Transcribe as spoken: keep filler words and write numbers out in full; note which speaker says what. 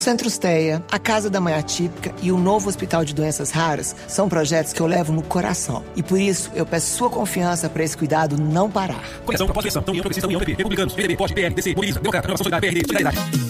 Speaker 1: Centro Esteia, a Casa da Mãe Atípica e o novo Hospital de Doenças Raras são projetos que eu levo no coração. E por isso, eu peço sua confiança para esse cuidado não parar.
Speaker 2: Coligação, pós-eleição, União Progressista, União P P, Republicanos, P D B, P O S, P L, D C, Mobiliza, Democrata, Renovação Solidária, P R D, Solidariedade.